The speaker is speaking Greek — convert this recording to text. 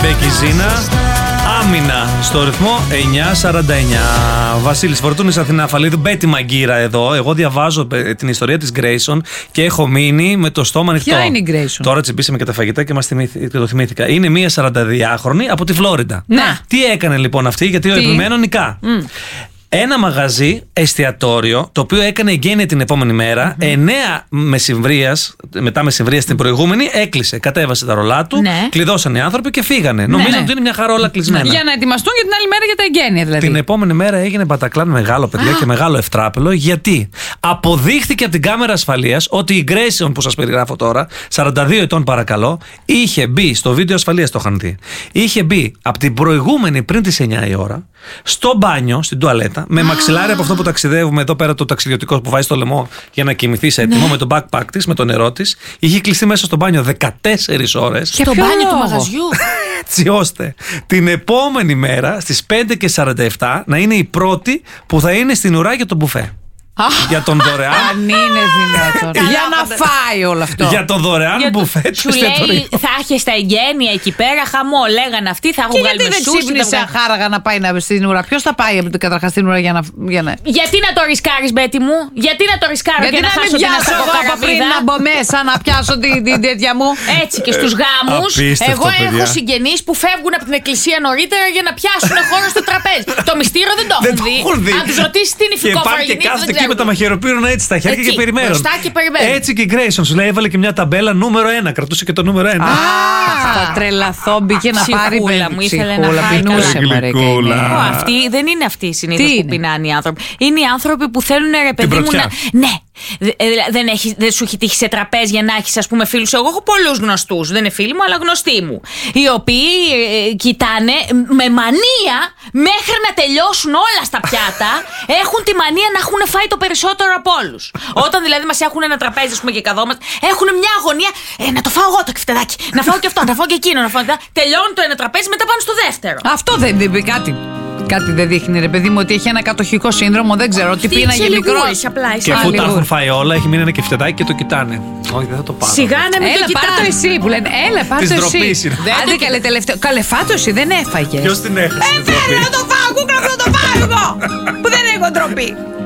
Μπέκη Ζήνα. Άμυνα στο ρυθμό 9:49. Βασίλης Φορτούνης, Αθηνά Αφαλίδου, Μπέτη Μαγκύρα εδώ. Εγώ διαβάζω την ιστορία της Grayson και έχω μείνει με το στόμα ανοιχτό. Ποια είναι η Grayson? Τώρα τσιμπήσαμε και τα φαγητά και το θυμήθηκα. Είναι μία 42χρονη από τη Φλόριντα. Ναι. Τι έκανε λοιπόν αυτή, γιατί ο επιμένω νικά. Ένα μαγαζί, εστιατόριο, το οποίο έκανε εγγένεια την επόμενη μέρα, 9 μεσημβρίας, μετά μεσημβρίας την προηγούμενη, έκλεισε. Κατέβασε τα ρολά του, κλειδώσαν οι άνθρωποι και φύγανε. Νομίζω ότι είναι μια χαρά όλα κλεισμένα. Για να ετοιμαστούν για την άλλη μέρα για τα εγγένεια, δηλαδή. Την επόμενη μέρα έγινε μπατακλάν μεγάλο, παιδιά, και μεγάλο ευτράπελο. Γιατί αποδείχθηκε από την κάμερα ασφαλείας ότι η Grayson που σας περιγράφω τώρα, 42 ετών παρακαλώ, είχε μπει στο βίντεο ασφαλείας, το είχαν δει. Είχε μπει από την προηγούμενη πριν τις 9 η ώρα, στο μπάνιο, στην τουαλέτα. Με μαξιλάρι από αυτό που ταξιδεύουμε εδώ πέρα, το ταξιδιωτικό που βάζει στο λαιμό για να κοιμηθεί έτοιμο, με το backpack της, με το νερό της. Είχε κλειστεί μέσα στο μπάνιο 14 ώρες. Και στο μπάνιο του μαγαζιού. Έτσι ώστε την επόμενη μέρα στις 5:47 να είναι η πρώτη που θα είναι στην ουρά για το μπουφέ. Για τον δωρεάν. Αν είναι δυνατόν. Για να φάει όλο αυτό. Για τον δωρεάν μπουφέ του εστιατορίου. Θα έχει τα εγγένεια εκεί πέρα, χαμό. Λέγανε αυτοί, θα έχουν βγάλει μεσούς. Γιατί δεν ξύπνησε χάραγα να πάει στην ουρά? Ποιος θα πάει καταρχάς στην ουρά για να. Γιατί να το ρισκάρεις, Μπέτη μου? Γιατί να το ρισκάρω και να χάσω την εγώ πριν να μπω μέσα να πιάσω την τέτοια μου? Έτσι και στους γάμους. Εγώ έχω συγγενείς που φεύγουν από την εκκλησία νωρίτερα για να πιάσουν χώρο στο τραπέζι. Το μυστήριο δεν το έχουν δει. Αν τους ρωτήσεις τι είναι η φυκόφραγινή. Με τα μαχαιροπύρουνα έτσι στα χέρια εκεί, και περιμένουν. Έτσι και η Grayson σου λέει, έβαλε και μια ταμπέλα νούμερο 1. Κρατούσε και το νούμερο 1. Θα τρελαθώ, μπήκε να πάρει μου ήθελε να φάει. Αυτή δεν είναι αυτή συνήθως που πεινάνε οι άνθρωποι. Είναι οι άνθρωποι που θέλουν, ρε παιδί μου, να. Ναι. Δεν σου έχει τύχει σε τραπέζια να έχεις, ας πούμε, φίλους? Εγώ έχω πολλούς γνωστούς, δεν είναι φίλοι μου, αλλά γνωστοί μου, οι οποίοι κοιτάνε με μανία μέχρι να τελειώσουν όλα στα πιάτα. Έχουν τη μανία να έχουν φάει το περισσότερο από όλους. Όταν δηλαδή μας έχουν ένα τραπέζι, ας πούμε, και καθόμαστε, έχουν μια αγωνία. Να το φάω εγώ το κεφτεδάκι, να φάω και αυτό, να φάω και εκείνο, να φάω και αυτό. Τελειώνει το ένα τραπέζι, μετά πάνε στο δεύτερο. Αυτό δεν δείχνει κάτι. Κάτι δεν δείχνει, ρε παιδί μου, ότι έχει ένα κατοχικό σύνδρομο, δεν ξέρω, ότι πίναγε μικρό. Και αφού τα έχουν φάει όλα, έχει μείνει ένα κεφτεδάκι και το κοιτάνε. Όχι, δεν θα το πάρω. Σιγά να μην το κοιτάνε. Πάρ' το εσύ που λένε. Έλα, πάρ' το εσύ. Άντε καλέ, τελευταίο. Καλέ, φάτο εσύ, δεν έφαγε. Ποιος την έχασε? Θέλω να το φάω, κούκλα, να το φάω εγώ. Που δεν έχω ντροπή.